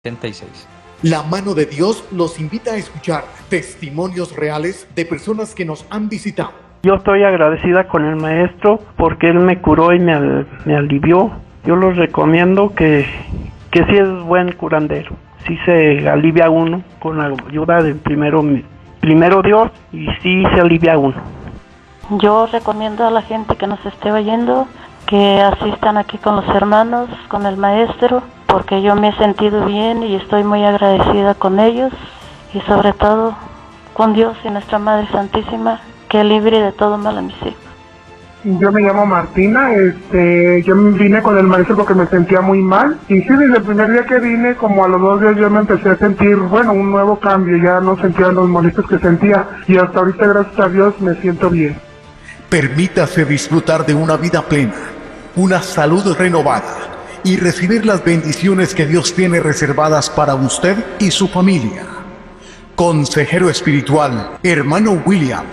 76. La mano de Dios los invita a escuchar testimonios reales de personas que nos han visitado. Yo estoy agradecida con el maestro porque él me curó y me alivió. Yo los recomiendo que sí es buen curandero. Sí se alivia uno con la ayuda del primero Dios y sí se alivia uno. Yo recomiendo a la gente que nos esté oyendo que asistan aquí con los hermanos, con el maestro, porque yo me he sentido bien y estoy muy agradecida con ellos y sobre todo con Dios y nuestra Madre Santísima, que libre de todo mal a mis hijos. Yo me llamo Martina, yo vine con el maestro porque me sentía muy mal y sí, desde el primer día que vine, como a los 2 días yo me empecé a sentir, un nuevo cambio, ya no sentía los molestios que sentía y hasta ahorita, gracias a Dios, me siento bien. Permítase disfrutar de una vida plena, una salud renovada y recibir las bendiciones que Dios tiene reservadas para usted y su familia. Consejero espiritual, hermano William.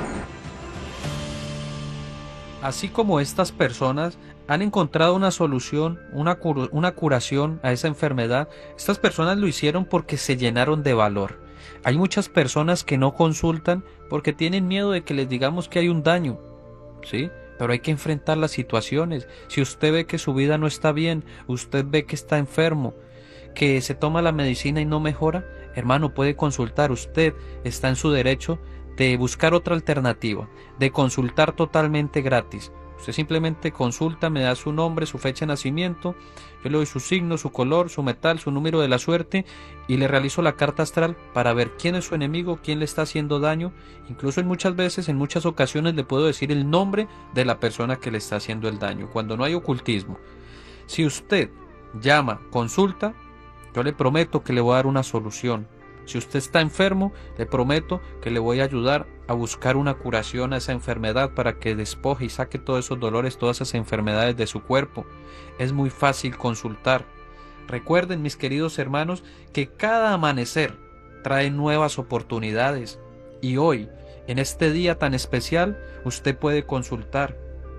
Así como estas personas han encontrado una solución, una curación a esa enfermedad, estas personas lo hicieron porque se llenaron de valor. Hay muchas personas que no consultan porque tienen miedo de que les digamos que hay un daño, ¿sí? Pero hay que enfrentar las situaciones. Si usted ve que su vida no está bien, usted ve que está enfermo, que se toma la medicina y no mejora, hermano, puede consultar. Usted está en su derecho de buscar otra alternativa, de consultar totalmente gratis. Usted simplemente consulta, me da su nombre, su fecha de nacimiento, yo le doy su signo, su color, su metal, su número de la suerte y le realizo la carta astral para ver quién es su enemigo, quién le está haciendo daño. Incluso en muchas ocasiones le puedo decir el nombre de la persona que le está haciendo el daño, cuando no hay ocultismo. Si usted llama, consulta, yo le prometo que le voy a dar una solución. Si usted está enfermo, le prometo que le voy a ayudar a buscar una curación a esa enfermedad para que despoje y saque todos esos dolores, todas esas enfermedades de su cuerpo. Es muy fácil consultar. Recuerden, mis queridos hermanos, que cada amanecer trae nuevas oportunidades. Y hoy, en este día tan especial, usted puede consultar.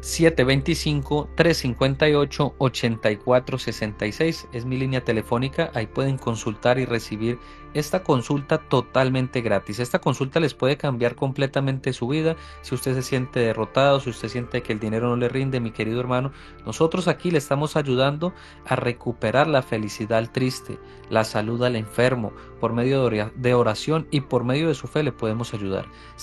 725-358-8466 es mi línea telefónica. Ahí pueden consultar y recibir esta consulta totalmente gratis. Esta consulta les puede cambiar completamente su vida. Si usted se siente derrotado, si usted siente que el dinero no le rinde, mi querido hermano, nosotros aquí le estamos ayudando a recuperar la felicidad al triste, la salud al enfermo. Por medio de oración y por medio de su fe le podemos ayudar.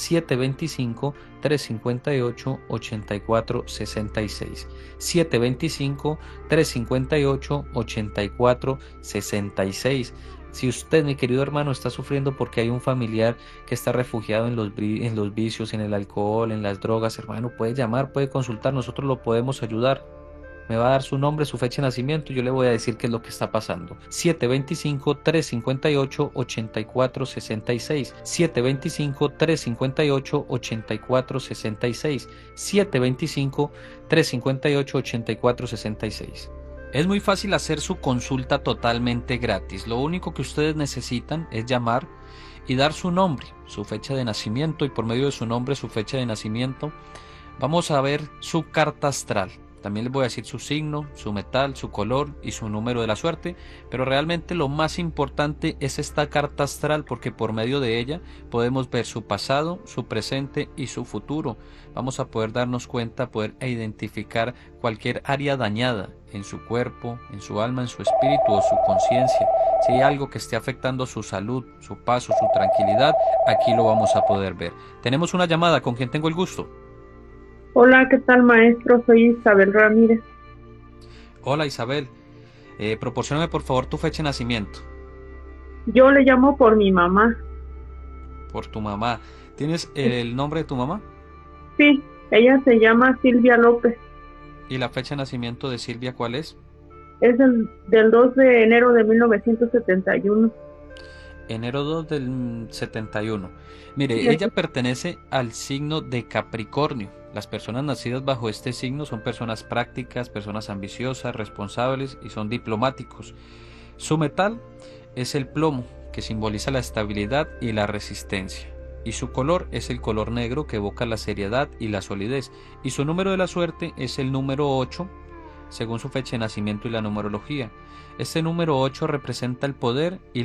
725-358-8466 725-358-8466. Si usted, mi querido hermano, está sufriendo porque hay un familiar que está refugiado en los vicios, en el alcohol, en las drogas, hermano, puede llamar, puede consultar, nosotros lo podemos ayudar. Me va a dar su nombre, su fecha de nacimiento, yo le voy a decir qué es lo que está pasando. 725-358-8466 725-358-8466 725-358-8466. Es muy fácil hacer su consulta totalmente gratis. Lo único que ustedes necesitan es llamar y dar su nombre, su fecha de nacimiento, y por medio de su nombre, su fecha de nacimiento, vamos a ver su carta astral. También les voy a decir su signo, su metal, su color y su número de la suerte, pero realmente lo más importante es esta carta astral, porque por medio de ella podemos ver su pasado, su presente y su futuro. Vamos a poder darnos cuenta, poder identificar cualquier área dañada en su cuerpo, en su alma, en su espíritu o su conciencia. Si hay algo que esté afectando su salud, su paso, su tranquilidad, aquí lo vamos a poder ver. Tenemos una llamada. ¿Con quién tengo el gusto? Hola, ¿qué tal, maestro? Soy Isabel Ramírez. Hola, Isabel. Proporcióname por favor tu fecha de nacimiento. Yo le llamo por mi mamá. Por tu mamá. ¿Tienes el nombre de tu mamá? Sí, ella se llama Silvia López. ¿Y la fecha de nacimiento de Silvia cuál es? Es del 2 de enero de 1971. Enero 2 del 71. Mire, Sí, ella pertenece al signo de Capricornio. Las personas nacidas bajo este signo son personas prácticas, personas ambiciosas, responsables y son diplomáticos. Su metal es el plomo, que simboliza la estabilidad y la resistencia. Y su color es el color negro, que evoca la seriedad y la solidez. Y su número de la suerte es el número 8, según su fecha de nacimiento y la numerología. Este número 8 representa el poder y